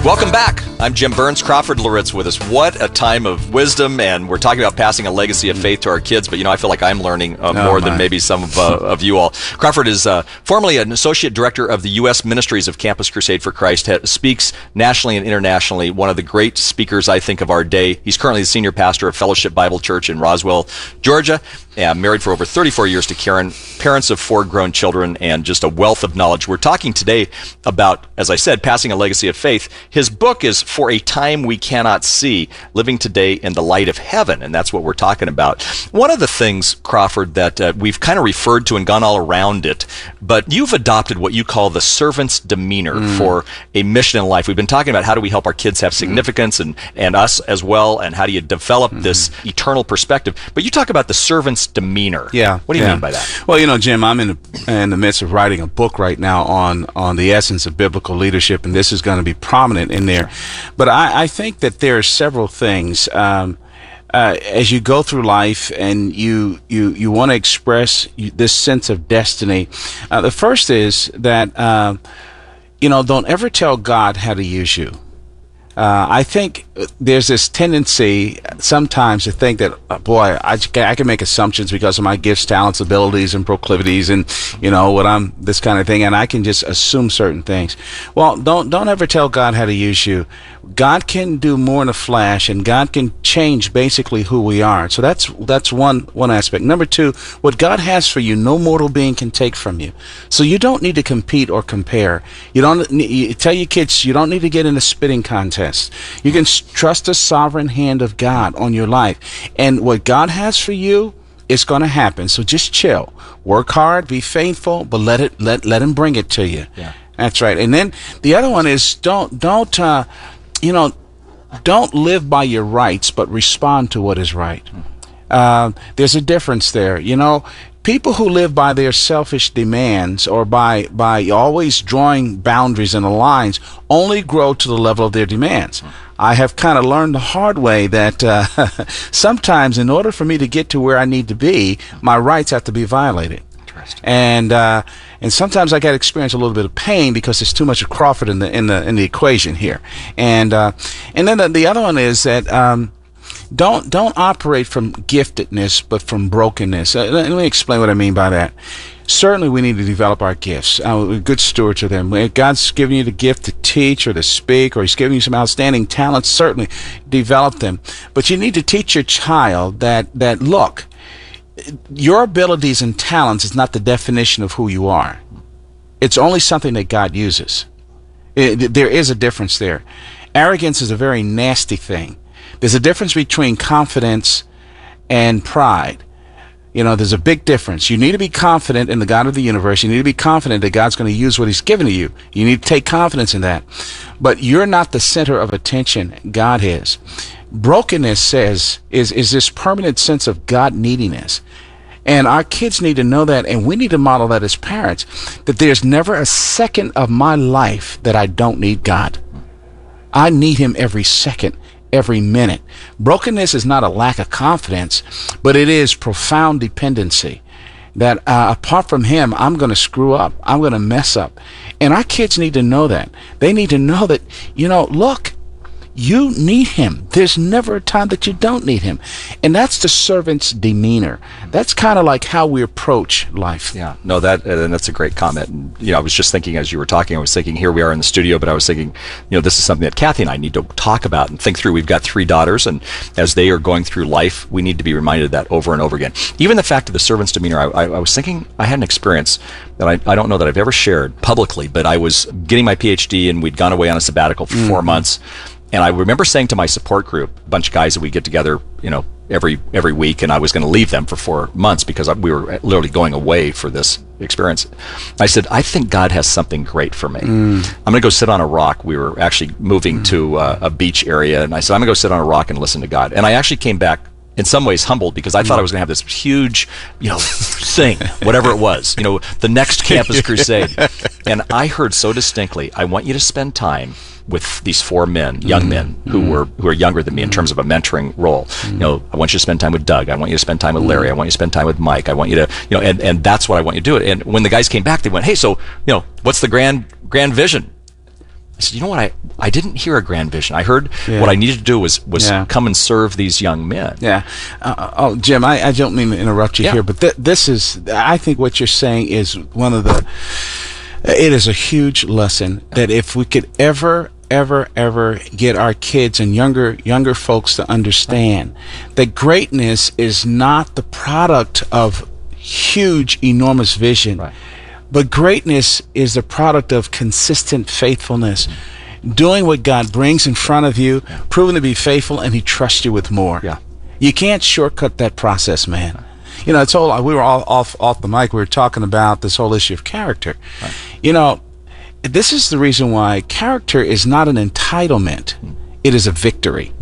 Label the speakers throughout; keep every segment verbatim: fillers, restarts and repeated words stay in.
Speaker 1: Welcome back. I'm Jim Burns. Crawford Loritz with us. What a time of wisdom, and we're talking about passing a legacy of faith to our kids, but you know, I feel like I'm learning uh, more oh, than maybe some of, uh, of you all. Crawford is uh, formerly an associate director of the U S Ministries of Campus Crusade for Christ, ha- speaks nationally and internationally, one of the great speakers, I think, of our day. He's currently the senior pastor of Fellowship Bible Church in Roswell, Georgia, and married for over thirty-four years to Karen, parents of four grown children, and just a wealth of knowledge. We're talking today about, as I said, passing a legacy of faith. His book is For a Time We Cannot See, Living Today in the Light of Heaven, and that's what we're talking about. One of the things, Crawford, that uh, we've kind of referred to and gone all around it, but you've adopted what you call the servant's demeanor mm. for a mission in life. We've been talking about how do we help our kids have significance mm. and, and us as well, and how do you develop mm. this eternal perspective. But you talk about the servant's demeanor.
Speaker 2: Yeah.
Speaker 1: What do you
Speaker 2: yeah.
Speaker 1: mean by that?
Speaker 2: Well, you know, Jim, I'm in the, in the midst of writing a book right now on, on the essence of biblical leadership, and this is going to be prominent in there. But I, I think that there are several things. Um, uh, as you go through life and you you, you want to express this sense of destiny, uh, the first is that, uh, you know, don't ever tell God how to use you. Uh, I think there's this tendency sometimes to think that, uh, boy, I, I can make assumptions because of my gifts, talents, abilities, and proclivities, and you know what I'm this kind of thing, and I can just assume certain things. Well, don't don't ever tell God how to use you. God can do more in a flash, and God can change basically who we are. So that's that's one one aspect. Number two, what God has for you, no mortal being can take from you. So you don't need to compete or compare. You don't you tell your kids you don't need to get in a spitting contest. You can trust the sovereign hand of God on your life, and what God has for you, it's going to happen. So just chill, work hard, be faithful, but let it let let Him bring it to you.
Speaker 1: Yeah,
Speaker 2: that's right. And then the other one is don't don't uh, you know don't live by your rights, but respond to what is right. Uh, there's a difference there. You know, people who live by their selfish demands or by by always drawing boundaries and lines only grow to the level of their demands. I have kind of learned the hard way that uh, sometimes in order for me to get to where I need to be, my rights have to be violated. And uh, and sometimes I got to experience a little bit of pain because there's too much of Crawford in the in the in the equation here. And uh, and then the, the other one is that um, don't don't operate from giftedness, but from brokenness. Uh, let, let me explain what I mean by that. Certainly, we need to develop our gifts. Uh, we're good stewards of them. If God's given you the gift to teach or to speak, or He's given you some outstanding talents, certainly develop them. But you need to teach your child that that look, your abilities and talents is not the definition of who you are. It's only something that God uses. It, there is a difference there. Arrogance is a very nasty thing. There's a difference between confidence and pride. You know, there's a big difference. You need to be confident in the God of the universe. You need to be confident that God's going to use what He's given to you. You need to take confidence in that. But you're not the center of attention. God is. Brokenness says is is this permanent sense of God neediness. And our kids need to know that, and we need to model that as parents, that there's never a second of my life that I don't need God. I need Him every second, every minute. Brokenness is not a lack of confidence, but it is profound dependency. That uh, apart from Him, I'm going to screw up. I'm going to mess up. And our kids need to know that. They need to know that, you know, look, you need Him. There's never a time that you don't need Him. And that's the servant's demeanor. That's kind of like how we approach life.
Speaker 1: Yeah, no, that and that's a great comment. And, you know, I was just thinking as you were talking, I was thinking here we are in the studio, but I was thinking, you know, this is something that Kathy and I need to talk about and think through. We've got three daughters, and as they are going through life, we need to be reminded of that over and over again. Even the fact of the servant's demeanor, I, I, I was thinking, I had an experience that I, I don't know that I've ever shared publicly, but I was getting my P H D, and we'd gone away on a sabbatical for mm-hmm. four months. And I remember saying to my support group, a bunch of guys that we get together, you know, every every week, and I was going to leave them for four months because I, we were literally going away for this experience. I said, I think God has something great for me. Mm. I'm going to go sit on a rock. We were actually moving mm. to uh, a beach area, and I said, I'm going to go sit on a rock and listen to God. And I actually came back in some ways humbled because I thought I was going to have this huge, you know, thing, whatever it was, you know, the next Campus Crusade. And I heard so distinctly, I want you to spend time with these four men, young mm-hmm. men who mm-hmm. were who are younger than me in terms of a mentoring role. Mm-hmm. You know, I want you to spend time with Doug. I want you to spend time with Larry. Mm-hmm. I want you to spend time with Mike. I want you to, you know, and, and that's what I want you to do. And when the guys came back, they went, hey, so, you know, what's the grand grand vision? I said, you know what, I, I didn't hear a grand vision. I heard
Speaker 2: Yeah.
Speaker 1: what I needed to do was, was
Speaker 2: Yeah.
Speaker 1: come and serve these young men.
Speaker 2: Yeah. Uh, oh, Jim, I, I don't mean to interrupt you
Speaker 1: Yeah.
Speaker 2: here, but th- this is, I think what you're saying is one of the, it is a huge lesson that if we could ever, ever, ever get our kids and younger, younger folks to understand that greatness is not the product of huge, enormous vision.
Speaker 1: Right.
Speaker 2: But greatness is the product of consistent faithfulness, doing what God brings in front of you, proving to be faithful, and He trusts you with more.
Speaker 1: Yeah.
Speaker 2: You can't shortcut that process, man. You know, it's all, we were all off off the mic. We were talking about this whole issue of character.
Speaker 1: Right.
Speaker 2: You know, this is the reason why character is not an entitlement; it is a victory.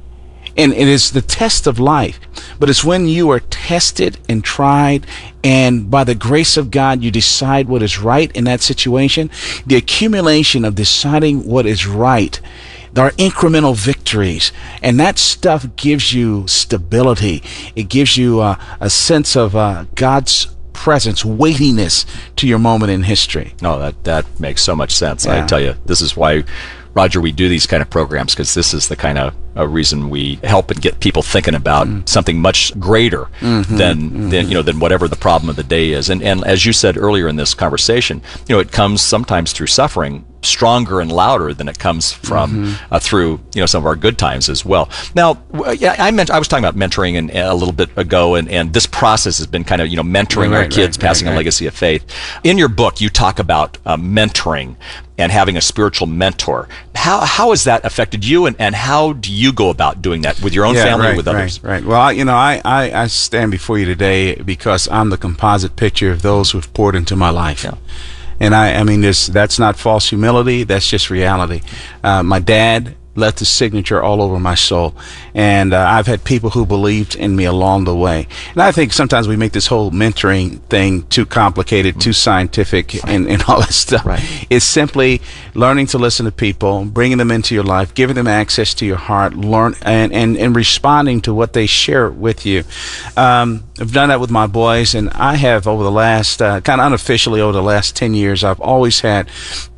Speaker 2: And it is the test of life. But it's when you are tested and tried, and by the grace of God, you decide what is right in that situation. The accumulation of deciding what is right, there are incremental victories. And that stuff gives you stability. It gives you uh, a sense of uh, God's presence, weightiness to your moment in history.
Speaker 1: No, that, that makes so much sense.
Speaker 2: Yeah.
Speaker 1: I tell you, this is why, Roger, we do these kind of programs, because this is the kind of a reason we help and get people thinking about mm. something much greater mm-hmm, than, mm-hmm. than you know than whatever the problem of the day is. And and as you said earlier in this conversation, you know, it comes sometimes through suffering, stronger and louder than it comes from mm-hmm. uh, through you know some of our good times as well. Now, yeah, I meant I was talking about mentoring and a little bit ago, and, and this process has been kind of you know mentoring
Speaker 2: right,
Speaker 1: our kids,
Speaker 2: right,
Speaker 1: passing
Speaker 2: right,
Speaker 1: a
Speaker 2: right.
Speaker 1: legacy of faith. In your book, you talk about uh, mentoring and having a spiritual mentor. How how has that affected you, and, and how do you go about doing that with your own
Speaker 2: yeah,
Speaker 1: family
Speaker 2: right,
Speaker 1: or with others?
Speaker 2: Right, right. Well, I, you know, I, I, I stand before you today because I'm the composite picture of those who've poured into my life.
Speaker 1: Yeah.
Speaker 2: And I, I mean, this, that's not false humility. That's just reality. Uh, my dad left his signature all over my soul. And uh, I've had people who believed in me along the way. And I think sometimes we make this whole mentoring thing too complicated, too scientific, and, and all that stuff.
Speaker 1: Right.
Speaker 2: It's simply learning to listen to people, bringing them into your life, giving them access to your heart, learn and, and, and responding to what they share with you. Um, I've done that with my boys, and I have over the last, uh, kind of unofficially over the last ten years, I've always had,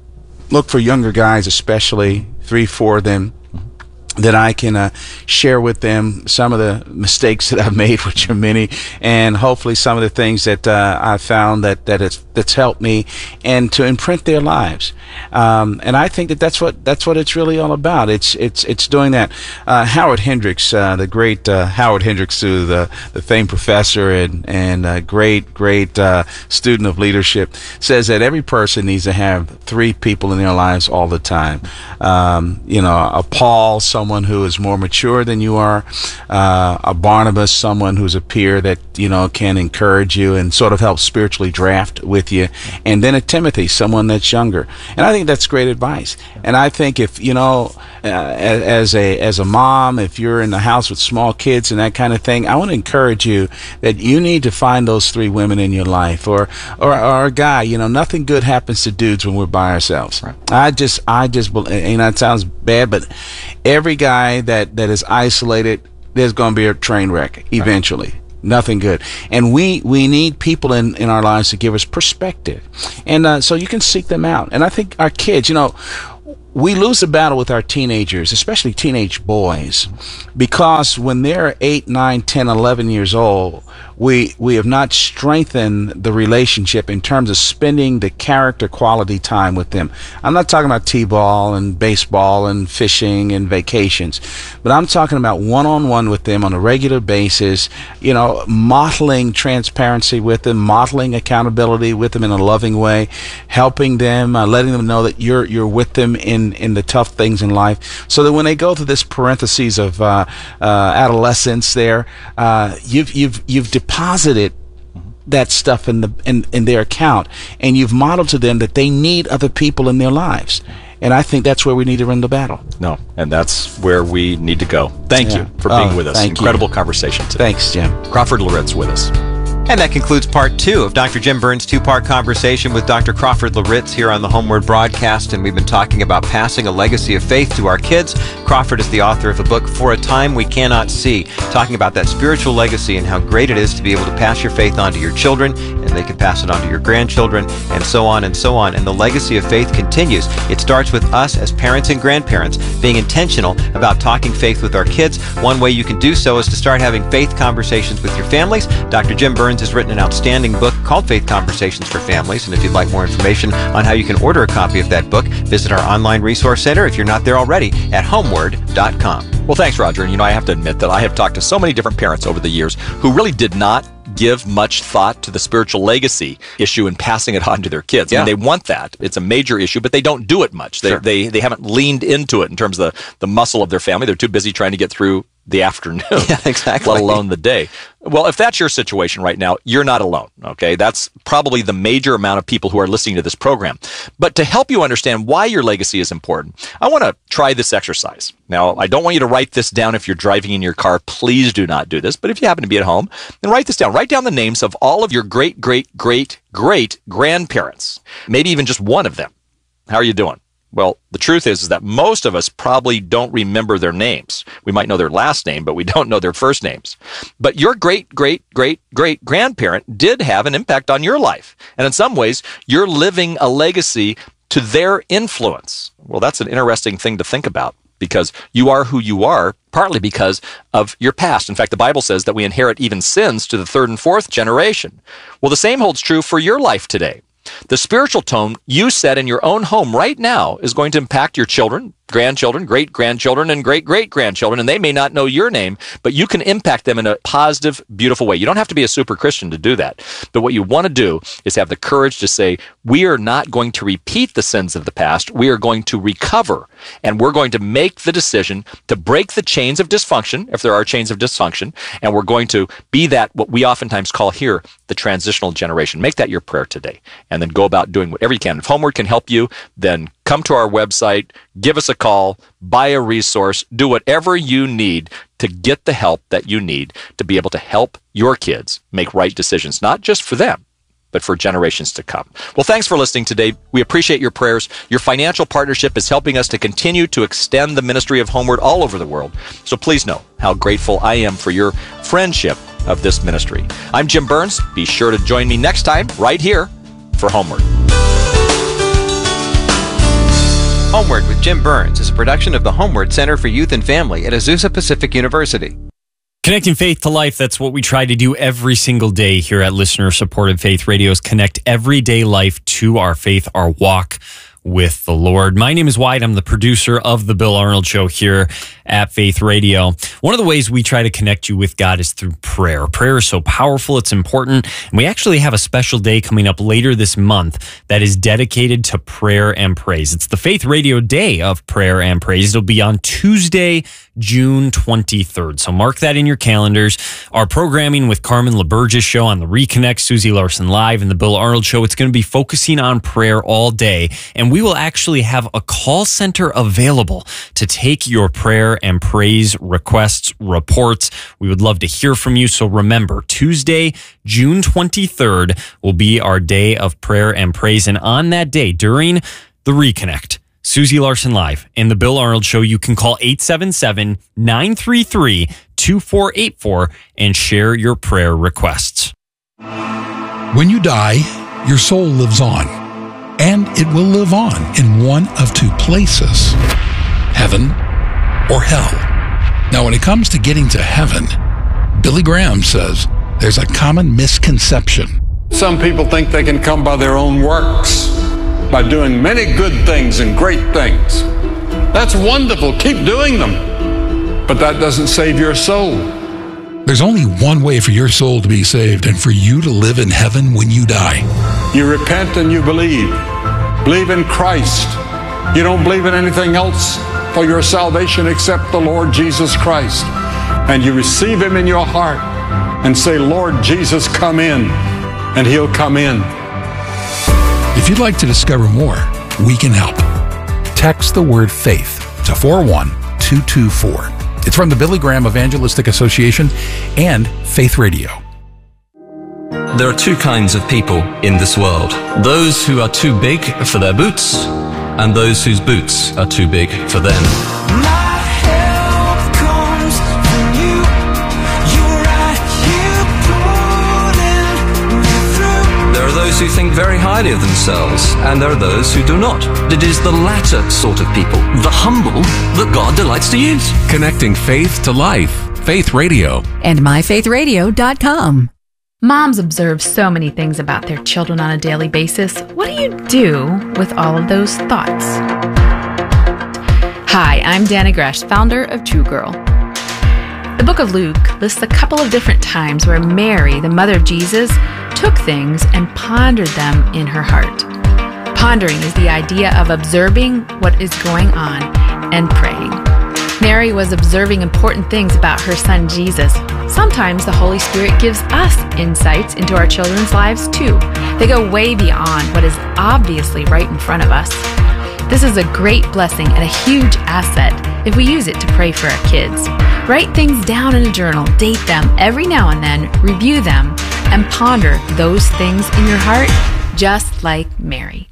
Speaker 2: look for younger guys especially, three, four of them, that I can uh, share with them some of the mistakes that I've made, which are many, and hopefully some of the things that uh, I've found that that it's, that's helped me, and to imprint their lives. Um, and I think that that's what that's what it's really all about. It's it's it's doing that. Uh, Howard Hendricks, uh, the great uh, Howard Hendricks, who the the famed professor and and uh, great great uh, student of leadership, says that every person needs to have three people in their lives all the time. Um, you know, a Paul, someone someone who is more mature than you are, uh, a Barnabas, someone who's a peer that, you know, can encourage you and sort of help spiritually draft with you, and then a Timothy, someone that's younger. And I think that's great advice. And I think if, you know, uh, as a as a mom, if you're in the house with small kids and that kind of thing, I want to encourage you that you need to find those three women in your life, or or, or a guy. You know, nothing good happens to dudes when we're by ourselves.
Speaker 1: Right. I
Speaker 2: just I just you know, it sounds bad, but every guy that that is isolated, there's going to be a train wreck eventually. Right. Nothing good. And we we need people in in our lives to give us perspective, and uh, so you can seek them out. And I think our kids, you know, we lose the battle with our teenagers, especially teenage boys, because when they're eight, nine, ten, eleven years old, we we have not strengthened the relationship in terms of spending the character quality time with them. I'm not talking about t-ball and baseball and fishing and vacations, but I'm talking about one-on-one with them on a regular basis, you know, modeling transparency with them, modeling accountability with them in a loving way, helping them, uh, letting them know that you're you're with them in in the tough things in life, so that when they go through this parentheses of uh, uh, adolescence, there, uh, you've you've you've deposited that stuff in the in, in their account, and you've modeled to them that they need other people in their lives. And I think that's where we need to run the battle.
Speaker 1: No, and that's where we need to go. Thank
Speaker 2: yeah.
Speaker 1: you for
Speaker 2: oh,
Speaker 1: being with us.
Speaker 2: Thank
Speaker 1: Incredible
Speaker 2: you.
Speaker 1: conversation today.
Speaker 2: Thanks, Jim.
Speaker 1: Crawford Lorett's with us.
Speaker 3: And that concludes part two of Doctor Jim Burns' two-part conversation with Doctor Crawford Loritts here on the Homeward broadcast. And we've been talking about passing a legacy of faith to our kids. Crawford is the author of the book, For a Time We Cannot See, talking about that spiritual legacy and how great it is to be able to pass your faith on to your children, and they can pass it on to your grandchildren, and so on and so on. And the legacy of faith continues. It starts with us as parents and grandparents being intentional about talking faith with our kids. One way you can do so is to start having faith conversations with your families. Doctor Jim Burns has written an outstanding book called Faith Conversations for Families, and if you'd like more information on how you can order a copy of that book, visit our online resource center if you're not there already at homeward dot com.
Speaker 1: Well, thanks, Roger. And you know, I have to admit that I have talked to so many different parents over the years who really did not give much thought to the spiritual legacy issue and passing it on to their kids.
Speaker 3: Yeah.
Speaker 1: I mean, they want that. It's a major issue, but they don't do it much. They,
Speaker 3: Sure.
Speaker 1: they, they haven't leaned into it in terms of the, the muscle of their family. They're too busy trying to get through the afternoon,
Speaker 3: Yeah, exactly.
Speaker 1: let alone the day. Well, if that's your situation right now, you're not alone, okay? That's probably the major amount of people who are listening to this program. But to help you understand why your legacy is important, I want to try this exercise. Now, I don't want you to write this down if you're driving in your car. Please do not do this. But if you happen to be at home, then write this down. Write down the names of all of your great, great, great, great grandparents, maybe even just one of them. How are you doing? Well, the truth is, is that most of us probably don't remember their names. We might know their last name, but we don't know their first names. But your great, great, great, great grandparent did have an impact on your life. And in some ways, you're living a legacy to their influence. Well, that's an interesting thing to think about, because you are who you are partly because of your past. In fact, the Bible says that we inherit even sins to the third and fourth generation. Well, the same holds true for your life today. The spiritual tone you set in your own home right now is going to impact your children, grandchildren, great-grandchildren, and great-great-grandchildren, and they may not know your name, but you can impact them in a positive, beautiful way. You don't have to be a super Christian to do that, but what you want to do is have the courage to say, we are not going to repeat the sins of the past, we are going to recover, and we're going to make the decision to break the chains of dysfunction, if there are chains of dysfunction, and we're going to be that, what we oftentimes call here, the transitional generation. Make that your prayer today, and then go about doing whatever you can. If Homeward can help you, then come to our website, give us a call, buy a resource, do whatever you need to get the help that you need to be able to help your kids make right decisions, not just for them, but for generations to come. Well, thanks for listening today. We appreciate your prayers. Your financial partnership is helping us to continue to extend the ministry of Homeward all over the world. So please know how grateful I am for your friendship of this ministry. I'm Jim Burns. Be sure to join me next time right here for Homeward.
Speaker 3: Homeward with Jim Burns is a production of the Homeward Center for Youth and Family at Azusa Pacific University.
Speaker 4: Connecting faith to life, that's what we try to do every single day here at Listener-Supported Faith Radio, is connect everyday life to our faith, our walk with the Lord. My name is Wyatt. I'm the producer of The Bill Arnold Show here at Faith Radio. One of the ways we try to connect you with God is through prayer. Prayer is so powerful, it's important, and we actually have a special day coming up later this month that is dedicated to prayer and praise. It's the Faith Radio Day of Prayer and Praise. It'll be on Tuesday, June twenty-third. So mark that in your calendars. Our programming with Carmen LaBerge's show on the Reconnect, Susie Larson Live, and the Bill Arnold Show, it's going to be focusing on prayer all day. And we will actually have a call center available to take your prayer and praise requests, reports. We would love to hear from you. So remember, Tuesday, June twenty-third will be our day of prayer and praise. And on that day, during the Reconnect, Susie Larson Live and the Bill Arnold Show, you can call eight seven seven, nine three three, two four eight four and share your prayer requests.
Speaker 5: When you die, your soul lives on, and it will live on in one of two places, heaven or hell. Now, when it comes to getting to heaven, Billy Graham says there's a common misconception.
Speaker 6: Some people think they can come by their own works, by doing many good things and great things. That's wonderful. Keep doing them. But that doesn't save your soul.
Speaker 5: There's only one way for your soul to be saved and for you to live in heaven when you die.
Speaker 6: You repent and you believe. Believe in Christ. You don't believe in anything else for your salvation except the Lord Jesus Christ. And you receive Him in your heart and say, Lord Jesus, come in. And He'll come in.
Speaker 5: If you'd like to discover more, we can help. Text the word faith to four one two two four. It's from the Billy Graham Evangelistic Association and Faith Radio.
Speaker 7: There are two kinds of people in this world. Those who are too big for their boots, and those whose boots are too big for them.
Speaker 8: My help comes from you. You're right here pulling me through.
Speaker 7: There are those who think very highly of themselves, and there are those who do not. It is the latter sort of people, the humble, that God delights to use.
Speaker 9: Connecting faith to life. Faith Radio.
Speaker 10: And my faith radio dot com.
Speaker 11: Moms observe so many things about their children on a daily basis. What do you do with all of those thoughts? Hi, I'm Dana Gresh, founder of True Girl. The book of Luke lists a couple of different times where Mary, the mother of Jesus, took things and pondered them in her heart. Pondering is the idea of observing what is going on and praying. Mary was observing important things about her son Jesus. Sometimes the Holy Spirit gives us insights into our children's lives too. They go way beyond what is obviously right in front of us. This is a great blessing and a huge asset if we use it to pray for our kids. Write things down in a journal, date them every now and then, review them, and ponder those things in your heart, just like Mary.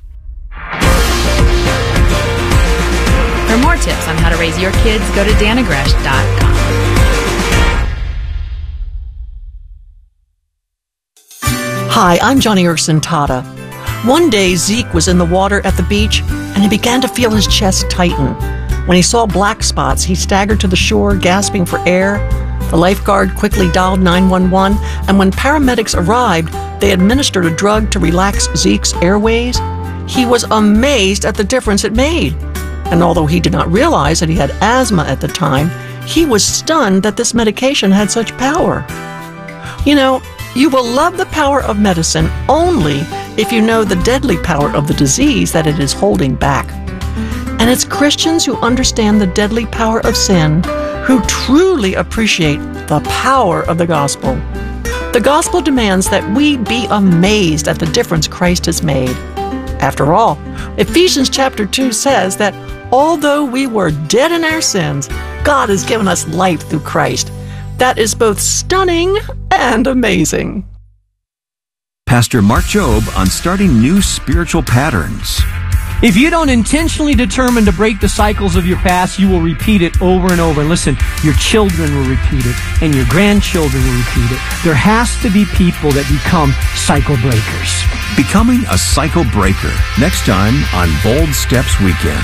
Speaker 11: For more tips on how to raise your kids, go to dana gresh dot com.
Speaker 12: Hi, I'm Johnny Erskine Tata. One day, Zeke was in the water at the beach, and he began to feel his chest tighten. When he saw black spots, he staggered to the shore, gasping for air. The lifeguard quickly dialed nine one one, and when paramedics arrived, they administered a drug to relax Zeke's airways. He was amazed at the difference it made. And although he did not realize that he had asthma at the time, he was stunned that this medication had such power. You know, you will love the power of medicine only if you know the deadly power of the disease that it is holding back. And it's Christians who understand the deadly power of sin who truly appreciate the power of the gospel. The gospel demands that we be amazed at the difference Christ has made. After all, Ephesians chapter two says that although we were dead in our sins, God has given us life through Christ. That is both stunning and amazing.
Speaker 13: Pastor Mark Jobe on starting new spiritual patterns.
Speaker 14: If you don't intentionally determine to break the cycles of your past, you will repeat it over and over. And listen, your children will repeat it, and your grandchildren will repeat it. There has to be people that become cycle breakers.
Speaker 13: Becoming a cycle breaker. Next time on Bold Steps Weekend.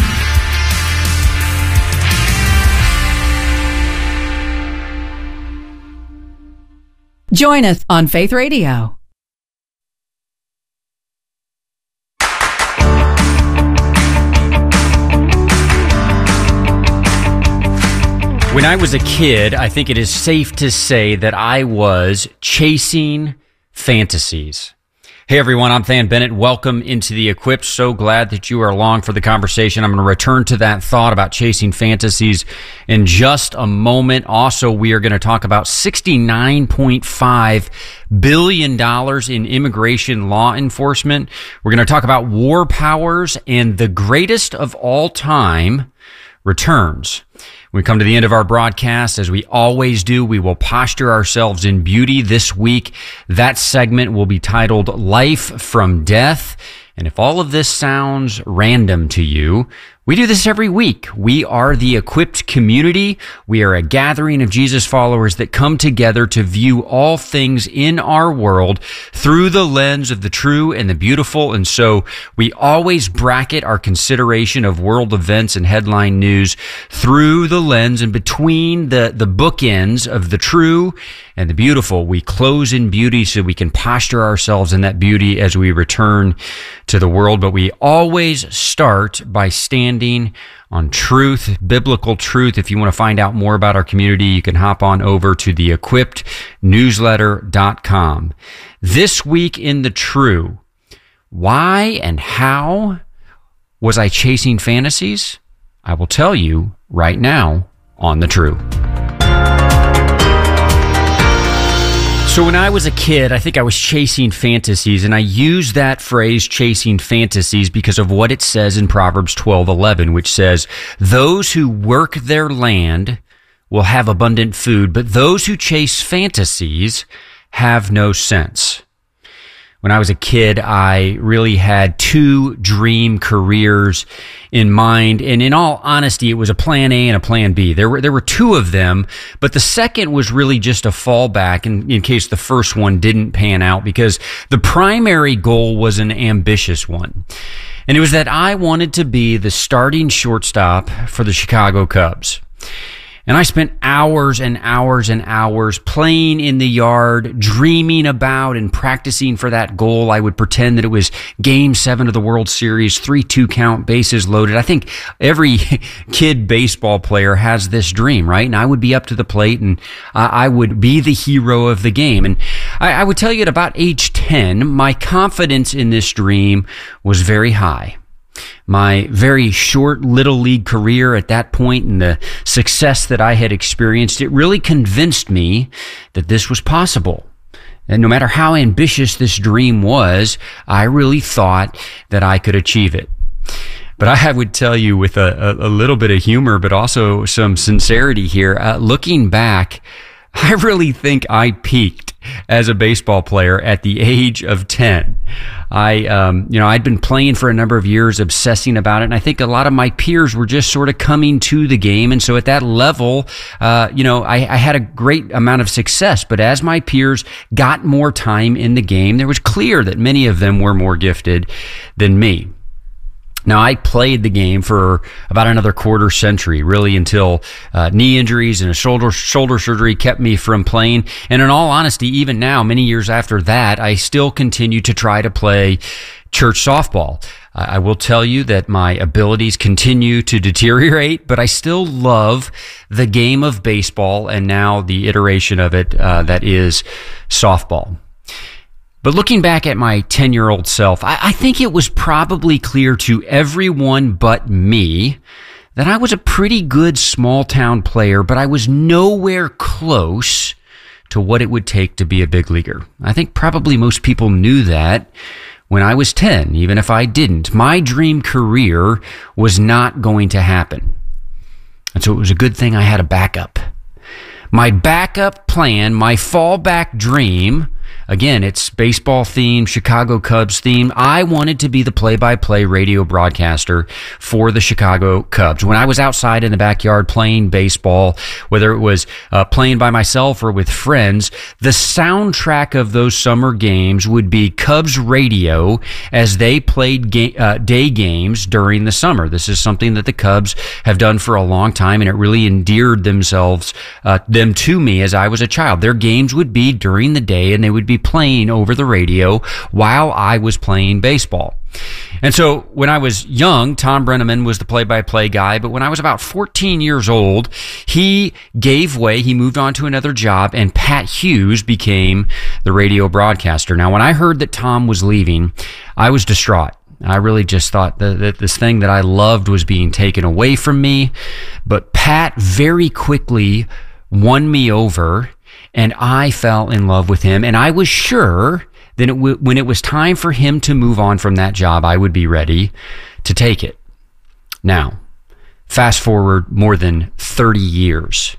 Speaker 10: Join us on Faith Radio.
Speaker 4: When I was a kid, I think it is safe to say that I was chasing fantasies. Hey everyone, I'm Than Bennett. Welcome into the Equipped. So glad that you are along for the conversation. I'm going to return to that thought about chasing fantasies in just a moment. Also, we are going to talk about sixty-nine point five billion dollars in immigration law enforcement. We're going to talk about war powers, and the greatest of all time returns. When we come to the end of our broadcast, as we always do, we will posture ourselves in beauty. This week, that segment will be titled Life from Death. And if all of this sounds random to you, we do this every week. We are the Equipped community. We are a gathering of Jesus followers that come together to view all things in our world through the lens of the true and the beautiful. And so we always bracket our consideration of world events and headline news through the lens and between the, the bookends of the true and the beautiful. We close in beauty so we can posture ourselves in that beauty as we return to the world. But we always start by standing on truth, biblical truth. If you want to find out more about our community, you can hop on over to the equipped newsletter dot com. This week in the True, why and how was I chasing fantasies? I will tell you right now on the True. So when I was a kid, I think I was chasing fantasies, and I use that phrase, chasing fantasies, because of what it says in Proverbs twelve eleven, which says, "Those who work their land will have abundant food, but those who chase fantasies have no sense."
Speaker 15: when I was a kid, I really had two dream careers in mind. And in all honesty, it was a plan A and a plan B. There were, there were two of them, but the second was really just a fallback in, in case the first one didn't pan out, because the primary goal was an ambitious one. And it was that I wanted to be the starting shortstop for the Chicago Cubs. And I spent hours and hours and hours playing in the yard, dreaming about and practicing for that goal. I would pretend that it was game seven of the World Series, three two count, bases loaded. I think every kid baseball player has this dream, right? And I would be up to the plate and uh, I would be the hero of the game. And I, I would tell you at about age ten, my confidence in this dream was very high. My very short little league career at that point and the success that I had experienced, it really convinced me that this was possible. And no matter how ambitious this dream was, I really thought that I could achieve it. But I would tell you with a, a, a little bit of humor, but also some sincerity here, uh, looking back, I really think I peaked as a baseball player at the age of ten. I, um, you know, I'd been playing for a number of years, obsessing about it, and I think a lot of my peers were just sort of coming to the game. And so at that level, uh, you know, I, I had a great amount of success. But as my peers got more time in the game, there was clear that many of them were more gifted than me. Now, I played the game for about another quarter century, really until uh, knee injuries and a shoulder shoulder surgery kept me from playing. And in all honesty, even now, many years after that, I still continue to try to play church softball. Uh, I will tell you that my abilities continue to deteriorate, but I still love the game of baseball and now the iteration of it uh, that is softball. But looking back at my ten-year-old self, I, I think it was probably clear to everyone but me that I was a pretty good small-town player, but I was nowhere close to what it would take to be a big leaguer. I think probably most people knew that when I was ten, even if I didn't. My dream career was not going to happen. And so it was a good thing I had a backup. My backup plan, my fallback dream, again, it's baseball themed, Chicago Cubs themed. I wanted to be the play-by-play radio broadcaster for the Chicago Cubs. When I was outside in the backyard playing baseball, whether it was uh, playing by myself or with friends, the soundtrack of those summer games would be Cubs radio as they played ga- uh, day games during the summer. This is something that the Cubs have done for a long time, and it really endeared themselves, uh, them to me as I was a child. Their games would be during the day, and they would be playing over the radio while I was playing baseball. And so when I was young, Tom Brenneman was the play-by-play guy, but when I was about fourteen years old, he gave way, he moved on to another job, and Pat Hughes became the radio broadcaster. Now, when I heard that Tom was leaving, I was distraught. I really just thought that, that this thing that I loved was being taken away from me, but Pat very quickly won me over, and I fell in love with him, and I was sure that it w- when it was time for him to move on from that job, I would be ready to take it. Now, fast forward more than thirty years.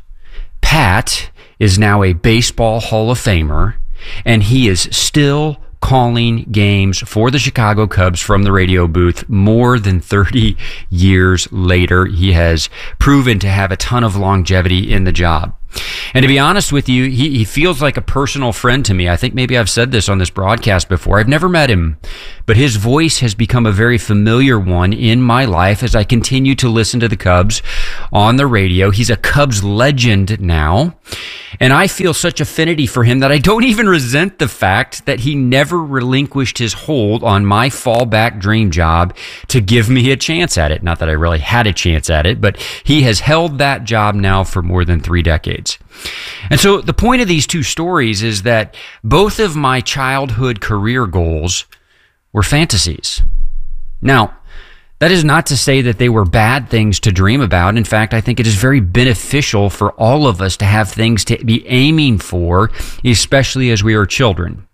Speaker 15: Pat is now a baseball Hall of Famer, and he is still calling games for the Chicago Cubs from the radio booth more than thirty years later. He has proven to have a ton of longevity in the job. And to be honest with you, he, he feels like a personal friend to me. I think maybe I've said this on this broadcast before. I've never met him, but his voice has become a very familiar one in my life as I continue to listen to the Cubs on the radio. He's a Cubs legend now, and I feel such affinity for him that I don't even resent the fact that he never relinquished his hold on my fallback dream job to give me a chance at it. Not that I really had a chance at it, but he has held that job now for more than three decades. And so the point of these two stories is that both of my childhood career goals were fantasies. Now, that is not to say that they were bad things to dream about. In fact, I think it is very beneficial for all of us to have things to be aiming for, especially as we are children.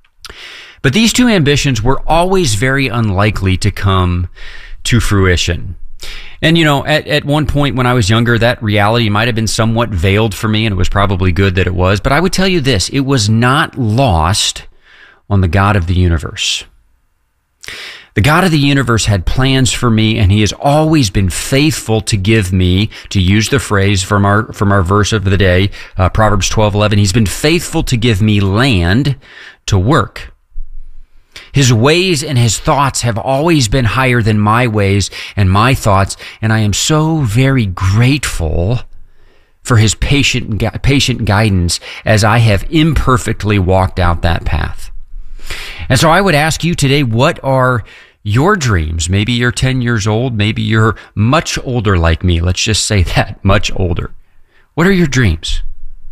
Speaker 15: But these two ambitions were always very unlikely to come to fruition. And, you know, at, at one point when I was younger, that reality might have been somewhat veiled for me, and it was probably good that it was. But I would tell you this, it was not lost on the God of the universe. The God of the universe had plans for me, and he has always been faithful to give me, to use the phrase from our from our verse of the day, uh, Proverbs twelve eleven, he's been faithful to give me land to work. His ways and his thoughts have always been higher than my ways and my thoughts, and I am so very grateful for his patient patient guidance as I have imperfectly walked out that path. And so I would ask you today, what are your dreams? Maybe you're ten years old. Maybe you're much older like me. Let's just say that, much older. What are your dreams?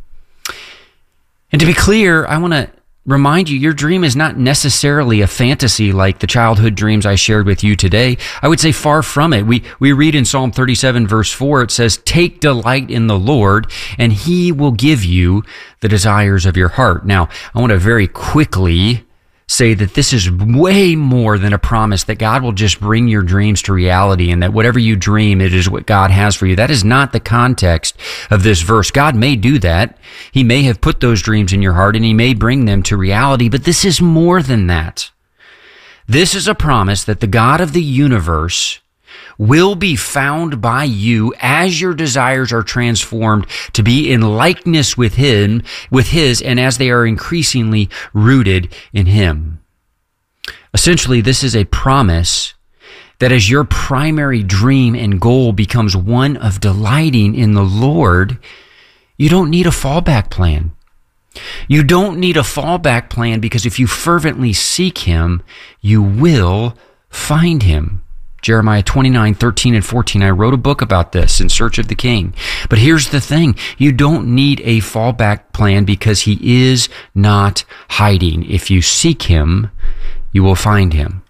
Speaker 15: And to be clear, I want to remind you, your dream is not necessarily a fantasy like the childhood dreams I shared with you today. I would say far from it. We, we read in Psalm thirty-seven, verse four, it says, "Take delight in the Lord, and he will give you the desires of your heart." Now, I want to very quickly say that this is way more than a promise that God will just bring your dreams to reality and that whatever you dream, it is what God has for you. That is not the context of this verse. God may do that. He may have put those dreams in your heart and he may bring them to reality, but this is more than that. This is a promise that the God of the universe will be found by you as your desires are transformed to be in likeness with him, with his, and as they are increasingly rooted in him. Essentially, this is a promise that as your primary dream and goal becomes one of delighting in the Lord, you don't need a fallback plan. You don't need a fallback plan because if you fervently seek him, you will find him. Jeremiah twenty-nine, thirteen, and fourteen. I wrote a book about this, In Search of the King. But here's the thing. You don't need a fallback plan because he is not hiding. If you seek him, you will find him.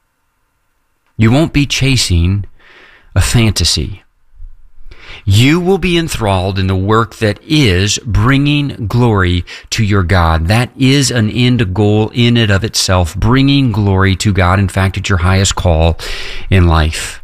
Speaker 15: You won't be chasing a fantasy. You will be enthralled in the work that is bringing glory to your God. That is an end goal in and of itself, bringing glory to God. In fact, it's your highest call in life.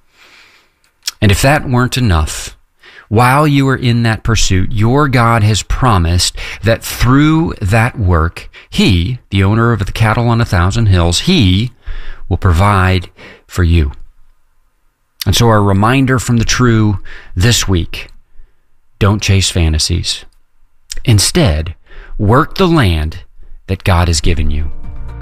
Speaker 15: And if that weren't enough, while you are in that pursuit, your God has promised that through that work, he, the owner of the cattle on a thousand hills, he will provide for you. And so our reminder from the true this week, don't chase fantasies. Instead, work the land that God has given you.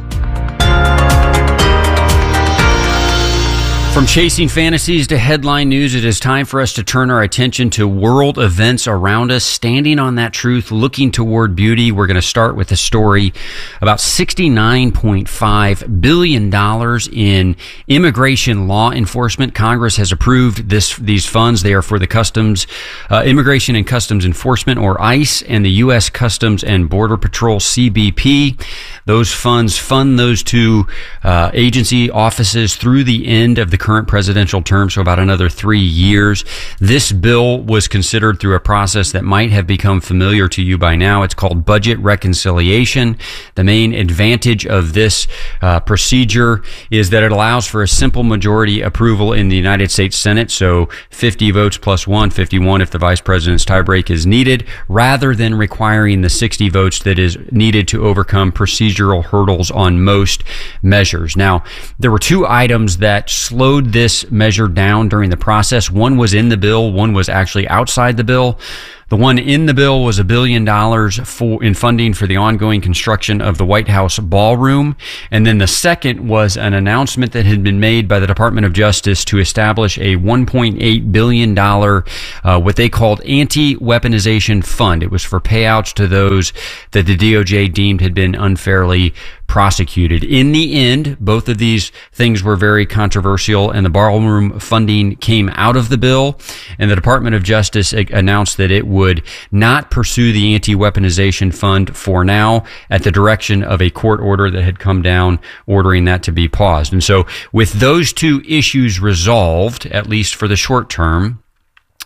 Speaker 15: From chasing fantasies to headline news, it is time for us to turn our attention to world events around us, standing on that truth, looking toward beauty. We're going to start with a story about sixty-nine point five billion dollars in immigration law enforcement. Congress has approved this these funds. They are for the Customs, uh, Immigration and Customs Enforcement, or ICE, and the U S Customs and Border Patrol, C B P. Those funds fund those two uh, agency offices through the end of the current presidential term, so about another three years. This bill was considered through a process that might have become familiar to you by now. It's called budget reconciliation. The main advantage of this uh, procedure is that it allows for a simple majority approval in the United States Senate, so fifty votes plus one, fifty-one if the vice president's tiebreak is needed, rather than requiring the sixty votes that is needed to overcome procedural hurdles on most measures. Now, there were two items that slowed this measure down during the process. One was in the bill, one was actually outside the bill. The one in the bill was a billion dollars for in funding for the ongoing construction of the White House ballroom. And then the second was an announcement that had been made by the Department of Justice to establish a one point eight billion dollars, uh, what they called anti-weaponization fund. It was for payouts to those that the D O J deemed had been unfairly prosecuted. In the end, both of these things were very controversial, and the ballroom funding came out of the bill, and the Department of Justice announced that it would not pursue the anti-weaponization fund for now, at the direction of a court order that had come down ordering that to be paused. And so with those two issues resolved, at least for the short term,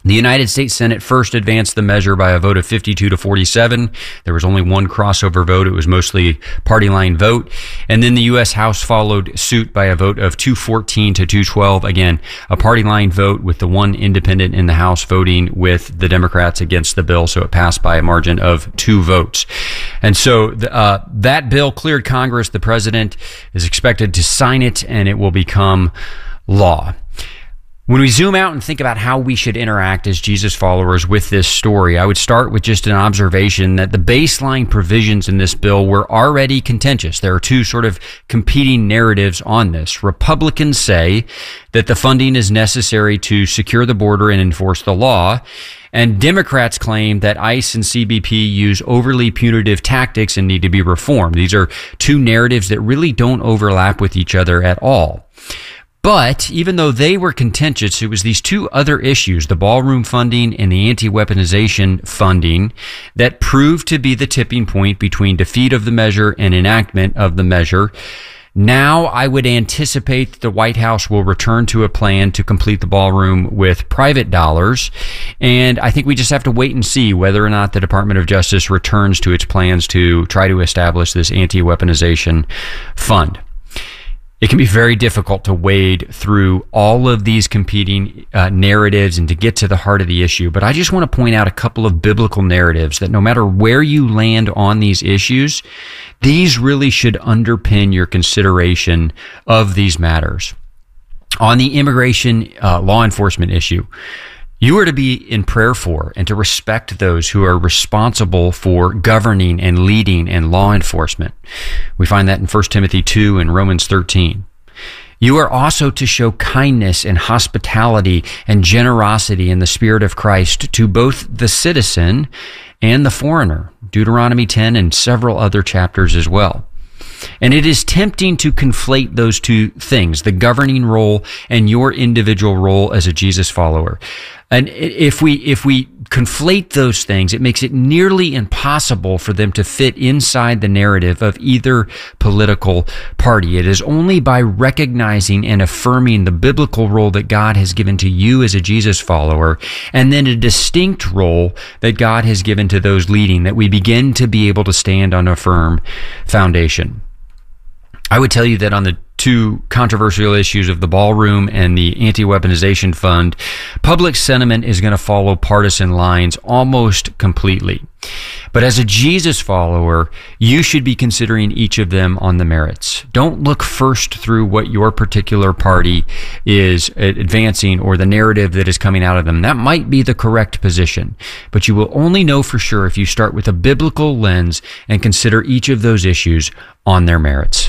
Speaker 15: The United States Senate first advanced the measure by a vote of fifty-two to forty-seven. There was only one crossover vote. It was mostly party line vote. And then the U S House followed suit by a vote of two fourteen to two twelve. Again, a party line vote with the one independent in the House voting with the Democrats against the bill. So it passed by a margin of two votes. And so uh, that bill cleared Congress. The president is expected to sign it, and it will become law. When we zoom out and think about how we should interact as Jesus followers with this story, I would start with just an observation that the baseline provisions in this bill were already contentious. There are two sort of competing narratives on this. Republicans say that the funding is necessary to secure the border and enforce the law. And Democrats claim that ICE and C B P use overly punitive tactics and need to be reformed. These are two narratives that really don't overlap with each other at all. But even though they were contentious, it was these two other issues, the ballroom funding and the anti-weaponization funding, that proved to be the tipping point between defeat of the measure and enactment of the measure. Now I would anticipate that the White House will return to a plan to complete the ballroom with private dollars. And I think we just have to wait and see whether or not the Department of Justice returns to its plans to try to establish this anti-weaponization fund. It can be very difficult to wade through all of these competing uh, narratives and to get to the heart of the issue. But I just want to point out a couple of biblical narratives that no matter where you land on these issues, these really should underpin your consideration of these matters. On the immigration uh, law enforcement issue, you are to be in prayer for and to respect those who are responsible for governing and leading in law enforcement. We find that in First Timothy two and Romans thirteen. You are also to show kindness and hospitality and generosity in the Spirit of Christ to both the citizen and the foreigner. Deuteronomy ten and several other chapters as well. And it is tempting to conflate those two things, the governing role and your individual role as a Jesus follower. And if we if we conflate those things, it makes it nearly impossible for them to fit inside the narrative of either political party. It is only by recognizing and affirming the biblical role that God has given to you as a Jesus follower, and then a distinct role that God has given to those leading, that we begin to be able to stand on a firm foundation. I would tell you that on the two controversial issues of the ballroom and the anti-weaponization fund, public sentiment is going to follow partisan lines almost completely. But as a Jesus follower, you should be considering each of them on the merits. Don't look first through what your particular party is advancing or the narrative that is coming out of them. That might be the correct position, but you will only know for sure if you start with a biblical lens and consider each of those issues on their merits.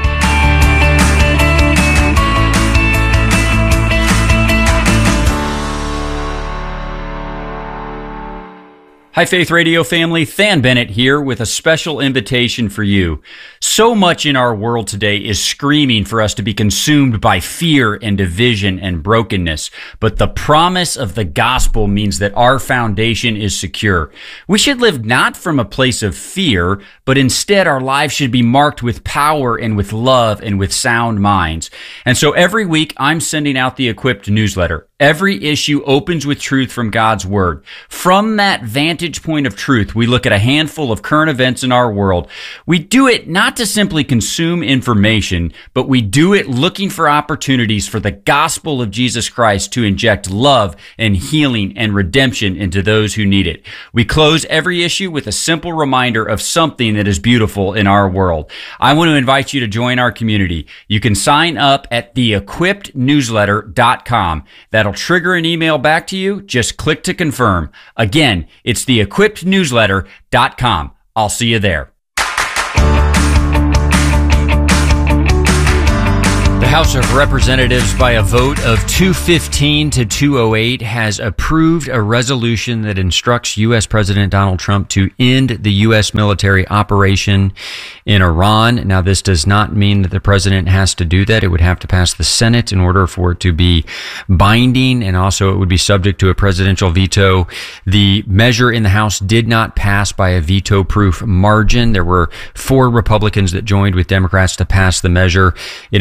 Speaker 16: Hi, Faith Radio family. Than Bennett here with a special invitation for you. So much in our world today is screaming for us to be consumed by fear and division and brokenness. But the promise of the gospel means that our foundation is secure. We should live not from a place of fear, but instead our lives should be marked with power and with love and with sound minds. And so every week I'm sending out the Equipped newsletter. Every issue opens with truth from God's Word. From that vantage point of truth, we look at a handful of current events in our world. We do it not to simply consume information, but we do it looking for opportunities for the gospel of Jesus Christ to inject love and healing and redemption into those who need it. We close every issue with a simple reminder of something that is beautiful in our world. I want to invite you to join our community. You can sign up at the equipped newsletter dot com. That'll trigger an email back to you. Just click to confirm. Again, it's the equipped newsletter dot com. I'll see you there.
Speaker 15: The House of Representatives, by a vote of two fifteen to two oh eight, has approved a resolution that instructs U S President Donald Trump to end the U S military operation in Iran. Now, this does not mean that the president has to do that. It would have to pass the Senate in order for it to be binding, and also it would be subject to a presidential veto. The measure in the House did not pass by a veto-proof margin. There were four Republicans that joined with Democrats to pass the measure. It is not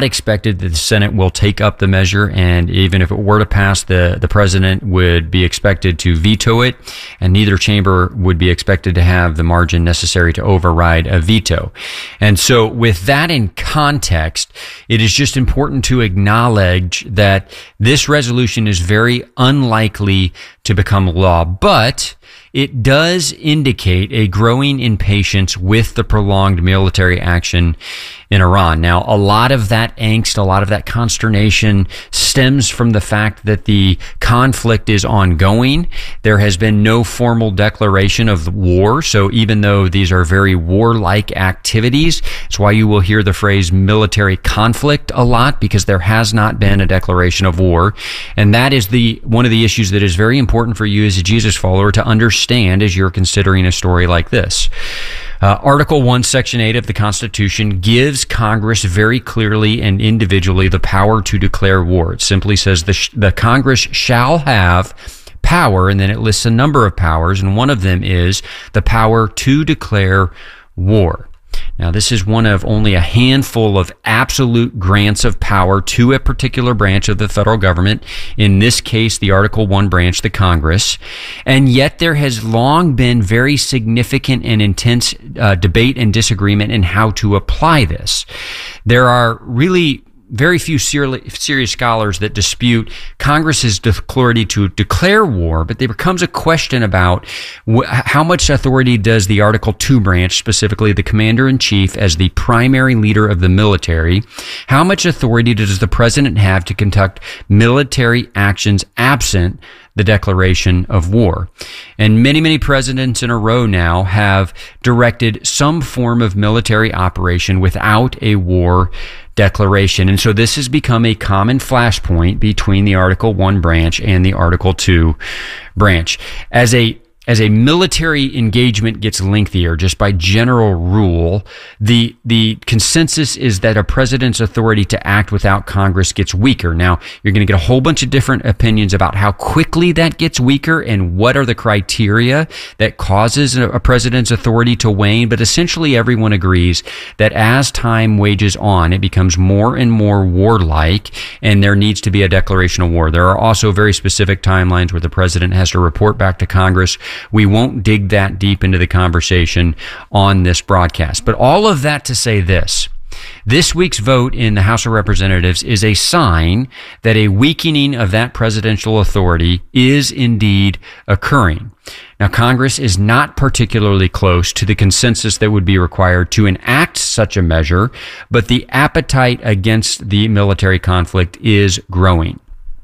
Speaker 15: expected that the Senate will take up the measure, and even if it were to pass, the, the president would be expected to veto it, and neither chamber would be expected to have the margin necessary to override a veto. And so with that in context, it is just important to acknowledge that this resolution is very unlikely to become law, but it does indicate a growing impatience with the prolonged military action in Iran. Now, a lot of that angst, a lot of that consternation stems from the fact that the conflict is ongoing. There has been no formal declaration of war, so even though these are very warlike activities, it's why you will hear the phrase military conflict a lot, because there has not been a declaration of war. And that is the one of the issues that is very important for you as a Jesus follower to understand as you're considering a story like this. Uh, Article one, Section eight of the Constitution gives Congress very clearly and individually the power to declare war. It simply says the, sh- the Congress shall have power, and then it lists a number of powers, and one of them is the power to declare war. Now, this is one of only a handful of absolute grants of power to a particular branch of the federal government, in this case, the Article one branch, the Congress. And yet there has long been very significant and intense uh, debate and disagreement in how to apply this. There are really very few serious scholars that dispute Congress's authority to declare war, but there becomes a question about wh- how much authority does the Article two branch, specifically the commander-in-chief as the primary leader of the military, how much authority does the president have to conduct military actions absent the declaration of war? And many, many presidents in a row now have directed some form of military operation without a war declaration. And so this has become a common flashpoint between the Article one branch and the Article two branch. As a As a military engagement gets lengthier, just by general rule, the the consensus is that a president's authority to act without Congress gets weaker. Now, you're going to get a whole bunch of different opinions about how quickly that gets weaker and what are the criteria that causes a, a president's authority to wane, but essentially everyone agrees that as time wages on, it becomes more and more warlike, and there needs to be a declaration of war. There are also very specific timelines where the president has to report back to Congress. We won't dig that deep into the conversation on this broadcast. But all of that to say this: this week's vote in the House of Representatives is a sign that a weakening of that presidential authority is indeed occurring. Now, Congress is not particularly close to the consensus that would be required to enact such a measure, but the appetite against the military conflict is growing.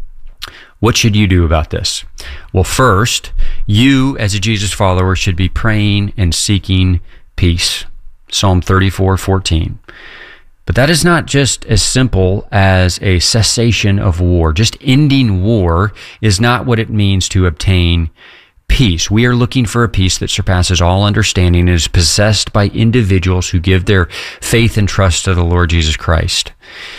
Speaker 15: What should you do about this? Well, first, you as a Jesus follower should be praying and seeking peace. Psalm thirty-four fourteen. But that is not just as simple as a cessation of war. Just ending war is not what it means to obtain peace. We are looking for a peace that surpasses all understanding and is possessed by individuals who give their faith and trust to the Lord Jesus Christ.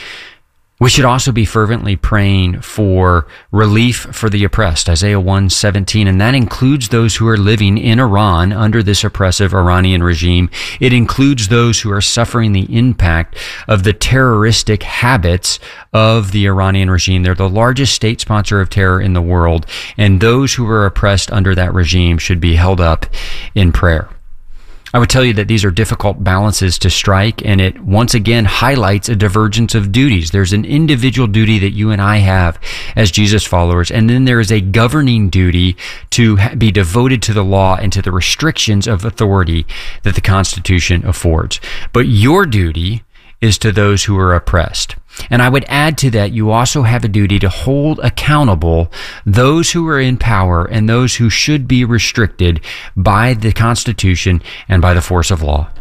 Speaker 15: We should also be fervently praying for relief for the oppressed, Isaiah one seventeen, and that includes those who are living in Iran under this oppressive Iranian regime. It includes those who are suffering the impact of the terroristic habits of the Iranian regime. They're the largest state sponsor of terror in the world, and those who are oppressed under that regime should be held up in prayer. I would tell you that these are difficult balances to strike, and it once again highlights a divergence of duties. There's an individual duty that you and I have as Jesus followers, and then there is a governing duty to be devoted to the law and to the restrictions of authority that the Constitution affords. But your duty is to those who are oppressed. And I would add to that, you also have a duty to hold accountable those who are in power and those who should be restricted by the Constitution and by the force of law.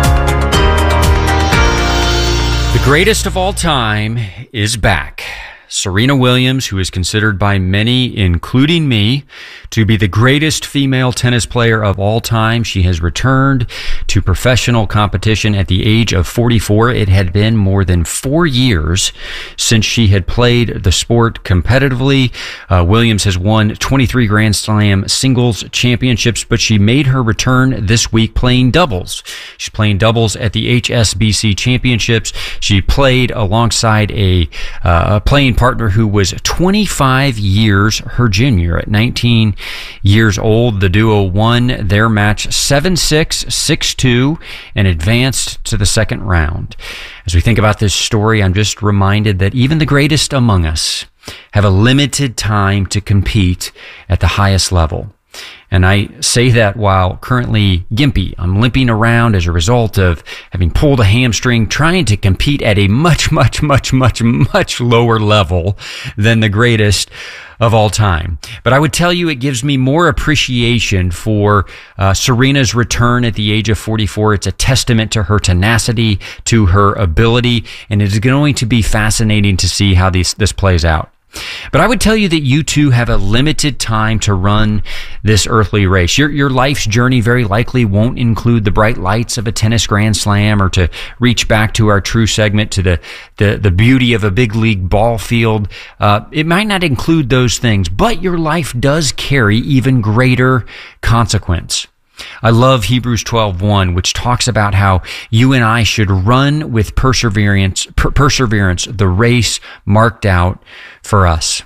Speaker 15: The greatest of all time is back. Serena Williams, who is considered by many, including me, to be the greatest female tennis player of all time. She has returned to professional competition at the age of forty-four. It had been more than four years since she had played the sport competitively. Uh, Williams has won twenty-three Grand Slam singles championships, but she made her return this week playing doubles. She's playing doubles at the H S B C Championships. She played alongside a, uh, a playing partner who was twenty-five years her junior. At nineteen years old, the duo won their match seven six, six two, and advanced to the second round. As we think about this story, I'm just reminded that even the greatest among us have a limited time to compete at the highest level. And I say that while currently gimpy. I'm limping around as a result of having pulled a hamstring, trying to compete at a much, much, much, much, much lower level than the greatest of all time. But I would tell you it gives me more appreciation for uh, Serena's return at the age of forty-four. It's a testament to her tenacity, to her ability, and it is going to be fascinating to see how this, this plays out. But I would tell you that you too have a limited time to run this earthly race. Your, your life's journey very likely won't include the bright lights of a tennis grand slam, or to reach back to our true segment, to the, the, the beauty of a big league ball field. Uh, it might not include those things, but your life does carry even greater consequence. I love Hebrews twelve one, which talks about how you and I should run with perseverance, per- perseverance, the race marked out for us.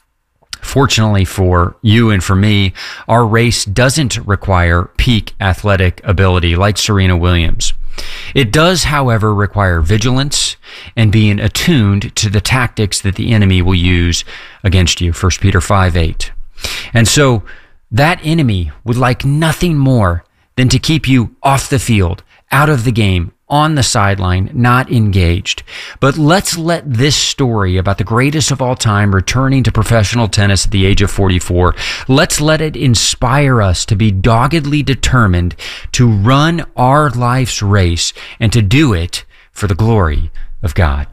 Speaker 15: Fortunately for you and for me, our race doesn't require peak athletic ability like Serena Williams. It does, however, require vigilance and being attuned to the tactics that the enemy will use against you. First Peter five eight. And so, that enemy would like nothing more than to keep you off the field, out of the game, on the sideline, not engaged. But let's let this story about the greatest of all time returning to professional tennis at the age of forty-four, let's let it inspire us to be doggedly determined to run our life's race and to do it for the glory of God.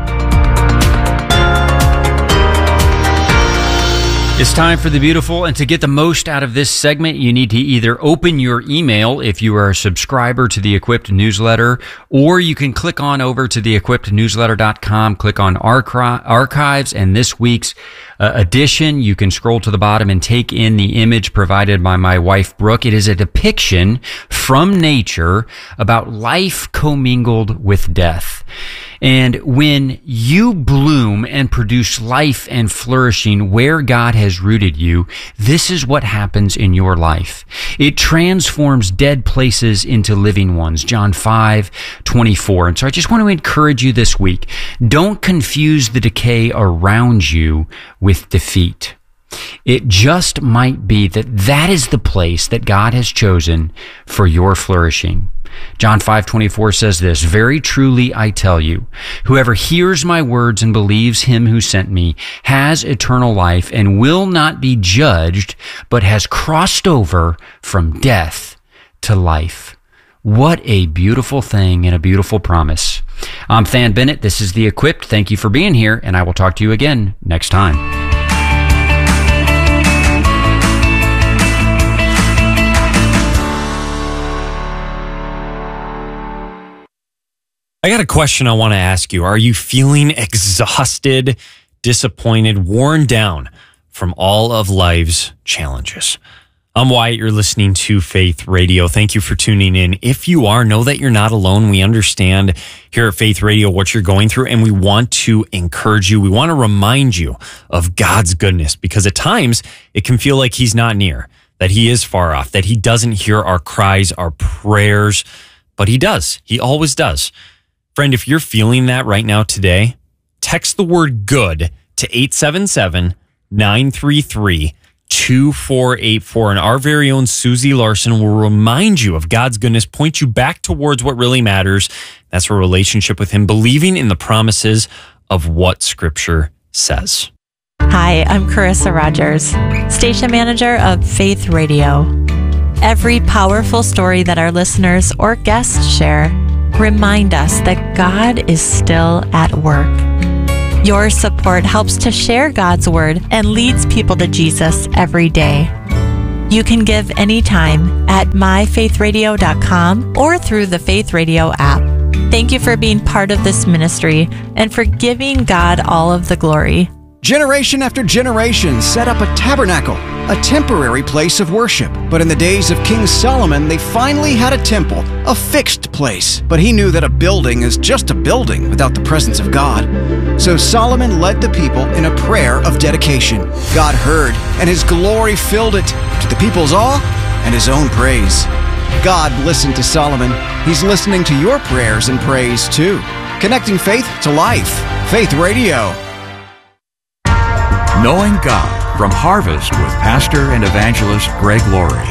Speaker 15: It's time for the beautiful, and to get the most out of this segment, you need to either open your email if you are a subscriber to the Equipped newsletter, or you can click on over to the equipped newsletter dot com, click on archi- archives, and this week's uh, edition, you can scroll to the bottom and take in the image provided by my wife, Brooke. It is a depiction from nature about life commingled with death. And when you bloom and produce life and flourishing where God has rooted you, this is what happens in your life. It transforms dead places into living ones. John five twenty-four. And so I just want to encourage you this week, don't confuse the decay around you with defeat. It just might be that that is the place that God has chosen for your flourishing. John five twenty-four says this, "Very truly I tell you, whoever hears my words and believes him who sent me has eternal life and will not be judged, but has crossed over from death to life." What a beautiful thing and a beautiful promise. I'm Than Bennett. This is The Equipped. Thank you for being here, and I will talk to you again next time.
Speaker 4: I got a question I want to ask you. Are you feeling exhausted, disappointed, worn down from all of life's challenges? I'm Wyatt. You're listening to Faith Radio. Thank you for tuning in. If you are, know that you're not alone. We understand here at Faith Radio what you're going through, and we want to encourage you. We want to remind you of God's goodness, because at times it can feel like He's not near, that He is far off, that He doesn't hear our cries, our prayers, but He does. He always does. Friend, if you're feeling that right now today, text the word good to eight seven seven, nine three three, two four eight four, and our very own Susie Larson will remind you of God's goodness, point you back towards what really matters. That's a relationship with Him, believing in the promises of what Scripture says.
Speaker 17: Hi, I'm Carissa Rogers, station manager of Faith Radio. Every powerful story that our listeners or guests share remind us that God is still at work. Your support helps to share God's Word and leads people to Jesus every day. You can give anytime at my faith radio dot com or through the Faith Radio app. Thank you for being part of this ministry and for giving God all of the glory.
Speaker 18: Generation after generation set up a tabernacle, a temporary place of worship. But in the days of King Solomon, they finally had a temple, a fixed place. But he knew that a building is just a building without the presence of God. So Solomon led the people in a prayer of dedication. God heard, and his glory filled it, to the people's awe and his own praise. God listened to Solomon. He's listening to your prayers and praise too. Connecting faith to life. Faith Radio.
Speaker 9: Knowing God from Harvest with Pastor and Evangelist Greg Laurie.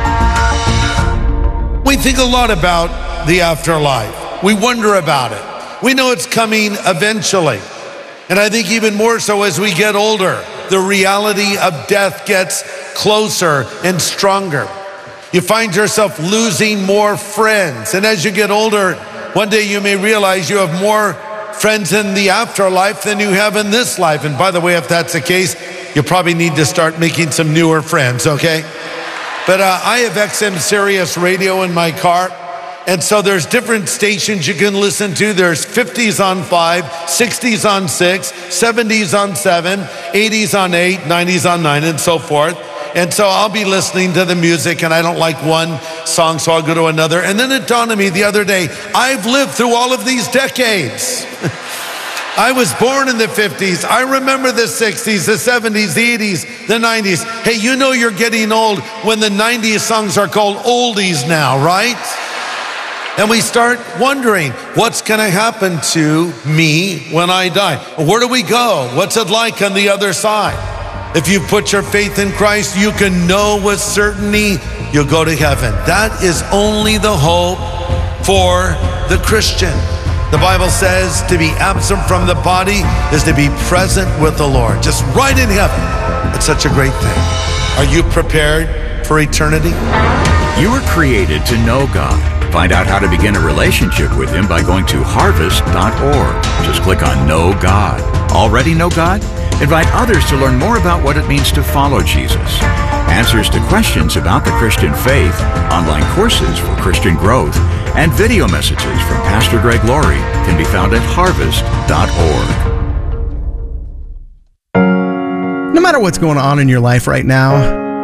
Speaker 19: We think a lot about the afterlife. We wonder about it. We know it's coming eventually. And I think even more so as we get older, the reality of death gets closer and stronger. You find yourself losing more friends. And as you get older, one day you may realize you have more friends in the afterlife than you have in this life. And by the way, if that's the case, you probably need to start making some newer friends, okay? But uh, I have X M Sirius radio in my car. And so there's different stations you can listen to. There's fifties on five, sixties on six, seventies on seven, eighties on eight, nineties on nine, and so forth. And so I'll be listening to the music, and I don't like one song, so I'll go to another. And then it dawned on me the other day, I've lived through all of these decades. I was born in the fifties. I remember the sixties, the seventies, the eighties, the nineties. Hey, you know you're getting old when the nineties songs are called oldies now, right? And we start wondering, what's going to happen to me when I die? Where do we go? What's it like on the other side? If you put your faith in Christ, you can know with certainty you'll go to heaven. That is only the hope for the Christian. The Bible says to be absent from the body is to be present with the Lord. Just right in heaven. It's such a great thing. Are you prepared for eternity?
Speaker 9: You were created to know God. Find out how to begin a relationship with Him by going to harvest dot org. Just click on Know God. Already know God? Invite others to learn more about what it means to follow Jesus. Answers to questions about the Christian faith, online courses for Christian growth, and video messages from Pastor Greg Laurie can be found at harvest dot org.
Speaker 20: No matter what's going on in your life right now,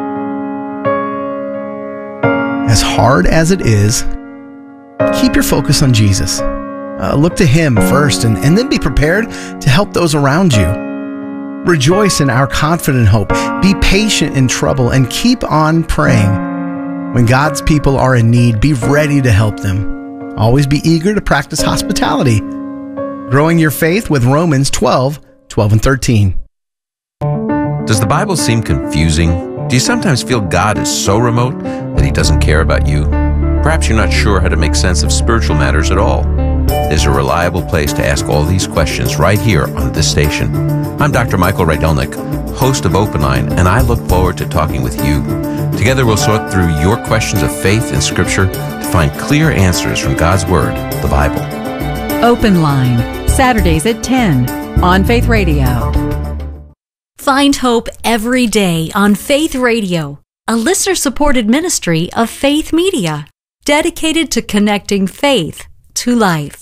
Speaker 20: as hard as it is, keep your focus on Jesus. Uh, look to Him first, and, and then be prepared to help those around you. Rejoice in our confident hope. Be patient in trouble, and keep on praying. When God's people are in need, be ready to help them. Always be eager to practice hospitality. Growing your faith with Romans twelve, twelve and thirteen.
Speaker 21: Does the Bible seem confusing? Do you sometimes feel God is so remote that He doesn't care about you? Perhaps you're not sure how to make sense of spiritual matters at all. There's a reliable place to ask all these questions right here on this station. I'm Doctor Michael Rydelnik, host of Open Line, and I look forward to talking with you. Together we'll sort through your questions of faith and Scripture to find clear answers from God's Word, the Bible.
Speaker 10: Open Line, Saturdays at ten on Faith Radio.
Speaker 22: Find hope every day on Faith Radio, a listener-supported ministry of Faith Media, dedicated to connecting faith to life.